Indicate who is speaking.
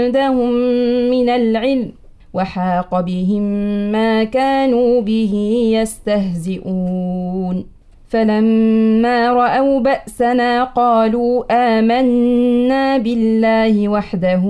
Speaker 1: عندهم من العلم وحاق بهم ما كانوا به يستهزئون فلما رأوا بأسنا قالوا آمنا بالله وحده